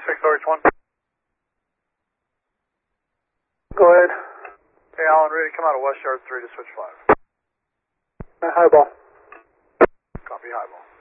6 RH1. Go ahead. Hey, Alan, ready to come out of West Yard 3 to switch 5. Highball. Copy, highball.